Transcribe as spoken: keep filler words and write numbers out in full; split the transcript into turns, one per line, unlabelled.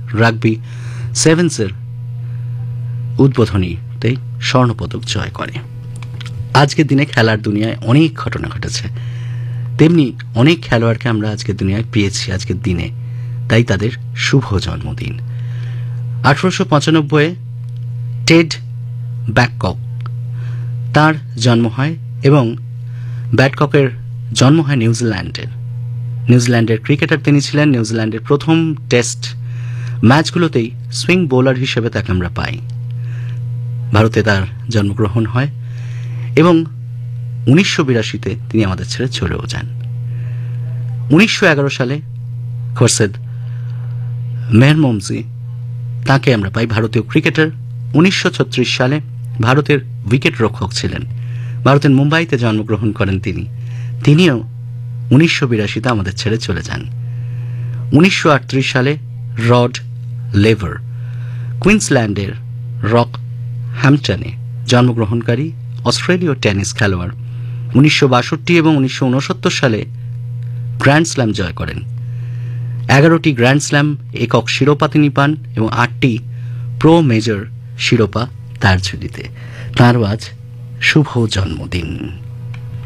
Rugby সেভেন্সের উদ্বোধনীতেই স্বর্ণপদক জয় করে। আজকের দিনে খেলার দুনিয়ায় অনেক ঘটনা ঘটেছে, তেমনি অনেক খেলোয়াড়কে আমরা আজকের দুনিয়ায় পেয়েছি আজকের দিনে, তাই তাদের শুভ জন্মদিন। আঠারোশো পঁচানব্বই টেড ব্যাডকক তার জন্ম হয় এবং ব্যাডককের জন্ম হয় নিউজিল্যান্ডের। নিউজিল্যান্ডের ক্রিকেটার তিনি ছিলেন। নিউজিল্যান্ডের প্রথম টেস্ট ম্যাচগুলোতেই সুইং বোলার হিসেবে তাকে আমরা পাই। ভারতে তার জন্মগ্রহণ হয় এবং উনিশশো বিরাশিতে তিনি আমাদের ছেড়ে চলেও যান। উনিশশো এগারো সালে খোরশেদ মেহরমমজি তাকে আমরা পাই, ভারতীয় ক্রিকেটার। উনিশশো ছত্রিশ সালে ভারতের উইকেট রক্ষক ছিলেন। ভারতের মুম্বাইতে জন্মগ্রহণ করেন তিনি। তিনিও উনিশশো বিরাশিতে আমাদের ছেড়ে চলে যান। উনিশশো আটত্রিশ সালে রড লেভার কুইন্সল্যান্ডের রক হ্যাম্পটনে জন্মগ্রহণকারী অস্ট্রেলীয় টেনিস খেলোয়াড়। উনিশশো বাষট্টি এবং উনিশশো উনসত্তর সালে গ্র্যান্ড স্ল্যাম জয় করেন। এগারোটি গ্র্যান্ড স্ল্যাম একক শিরোপা তিনি পান এবং আটটি প্রো মেজর শিরোপা তার ঝুলিতে। তাঁর আজ শুভ জন্মদিন।